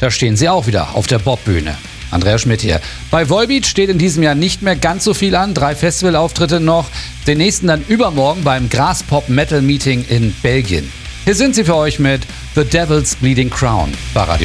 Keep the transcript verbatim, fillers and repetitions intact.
da stehen sie auch wieder auf der Bobbühne. Andreas Schmidt hier. Bei Volbeat steht in diesem Jahr nicht mehr ganz so viel an. Drei Festivalauftritte noch. Den nächsten dann übermorgen beim Graspop Metal Meeting in Belgien. Hier sind sie für euch mit The Devil's Bleeding Crown bei Radio